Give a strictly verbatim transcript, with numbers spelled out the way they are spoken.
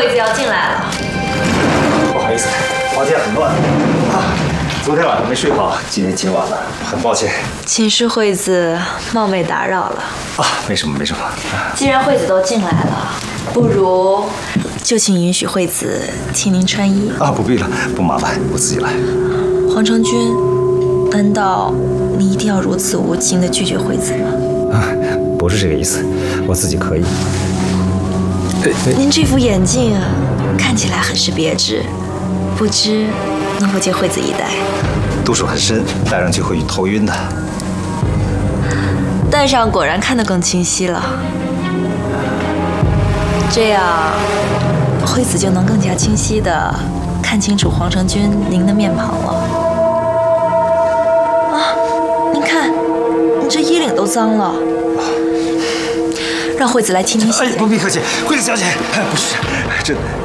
惠子要进来了。 不好意思，房间很乱啊，昨天晚上没睡好，今天挺晚了，很抱歉。 请示惠子冒昧打扰了。 啊，没什么没什么。 既然惠子都进来了，不如就请允许惠子替您穿衣。 啊，不必了，不麻烦，我自己来。 黄成军，难道你一定要如此无情地拒绝惠子吗？ 啊，不是这个意思，我自己可以。 您这副眼镜啊，看起来很是别致，不知能否借惠子一戴？ 度数很深，戴上去会头晕的。 戴上果然看得更清晰了，这样惠子就能更加清晰地看清楚黄成军您的面庞了。啊，您看，你这衣领都脏了，让惠子来替您洗。 哎，不必客气，惠子小姐，不是，这